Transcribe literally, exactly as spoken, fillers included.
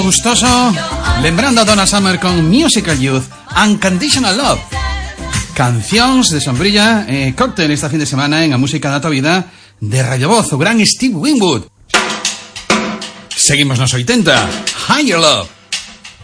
Gustoso, lembrando a Donna Summer con Musical Youth, Unconditional Love. Cancións de sombrilla e eh, cóctel esta fin de semana en a música da tua vida de Radio Voz, o gran Steve Winwood. Seguimos nos oitenta, Higher Love.